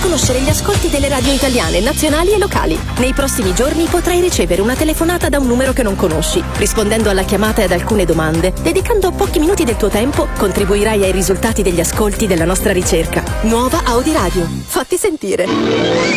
conoscere gli ascolti delle radio italiane, nazionali e locali. Nei prossimi giorni potrai ricevere una telefonata da un numero che non conosci. Rispondendo alla chiamata e ad alcune domande, dedicando pochi minuti del tuo tempo, contribuirai ai risultati degli ascolti della nostra ricerca. Nuova Audi Radio. Fatti sentire.